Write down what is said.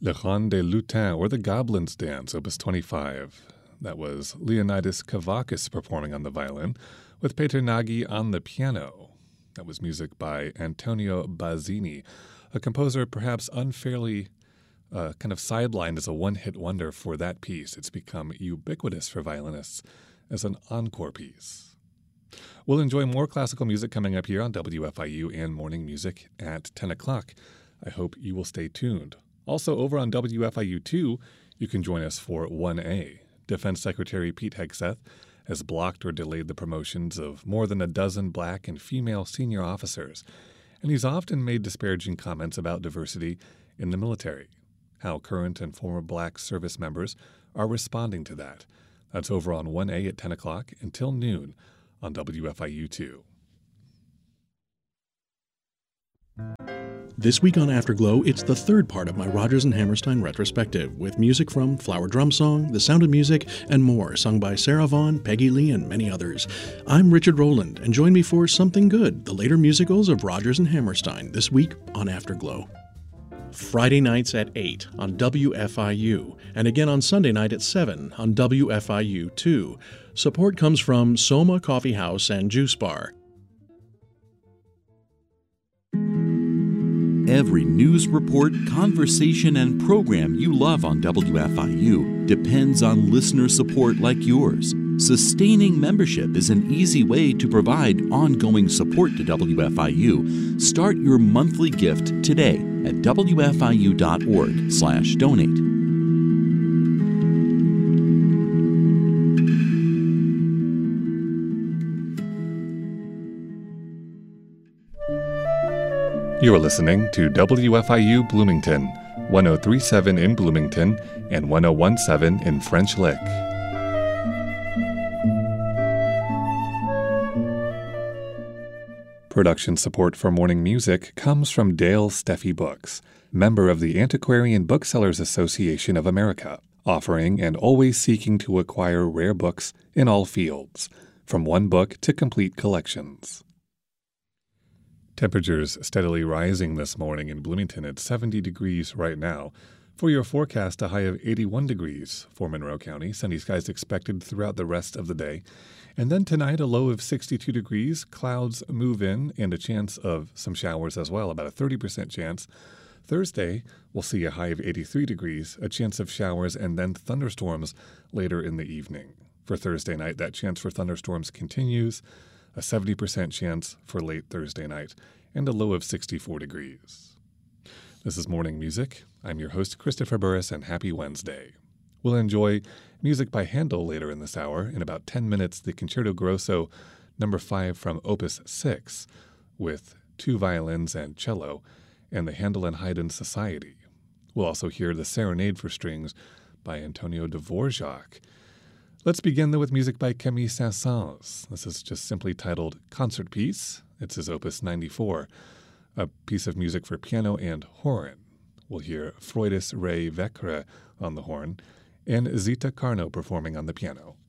Le Ronde des Lutins, or the Goblin's Dance, Opus 25. That was Leonidas Kavakis performing on the violin, with Peter Nagy on the piano. That was music by Antonio Bazzini, a composer perhaps unfairly kind of sidelined as a one-hit wonder for that piece. It's become ubiquitous for violinists as an encore piece. We'll enjoy more classical music coming up here on WFIU and Morning Music at 10 o'clock. I hope you will stay tuned. Also, over on WFIU2, you can join us for 1A. Defense Secretary Pete Hegseth has blocked or delayed the promotions of more than a dozen black and female senior officers, and he's often made disparaging comments about diversity in the military. How current and former black service members are responding to that. That's over on 1A at 10 o'clock until noon on WFIU2. This week on Afterglow, it's the third part of my Rodgers and Hammerstein retrospective, with music from Flower Drum Song, The Sound of Music, and more, sung by Sarah Vaughan, Peggy Lee, and many others. I'm Richard Rowland, and join me for Something Good, the later musicals of Rodgers and Hammerstein, this week on Afterglow. Friday nights at 8 on WFIU, and again on Sunday night at 7 on WFIU2. Support comes from Soma Coffee House and Juice Bar. Every news report, conversation, and program you love on WFIU depends on listener support like yours. Sustaining membership is an easy way to provide ongoing support to WFIU. Start your monthly gift today at WFIU.org/donate. You are listening to WFIU Bloomington, 1037 in Bloomington and 1017 in French Lick. Production support for Morning Music comes from Dale Steffi Books, member of the Antiquarian Booksellers Association of America, offering and always seeking to acquire rare books in all fields, from one book to complete collections. Temperatures steadily rising this morning in Bloomington at 70 degrees right now. For your forecast, a high of 81 degrees for Monroe County. Sunny skies expected throughout the rest of the day. And then tonight, a low of 62 degrees. Clouds move in and a chance of some showers as well, about a 30% chance. Thursday, we'll see a high of 83 degrees, a chance of showers, and then thunderstorms later in the evening. For Thursday night, that chance for thunderstorms continues. A 70% chance for late Thursday night, and a low of 64 degrees. This is Morning Music. I'm your host, Christopher Burris, and happy Wednesday. We'll enjoy music by Handel later in this hour. In about 10 minutes, the Concerto Grosso No. 5 from Opus 6, with 2 violins and cello, and the Handel and Haydn Society. We'll also hear the Serenade for Strings by Antonio Dvorak. Let's begin, though, with music by Camille Saint-Saëns. This is just simply titled Concert Piece. It's his Opus 94, a piece of music for piano and horn. We'll hear Freudis Ray Vekre on the horn and Zita Carno performing on the piano.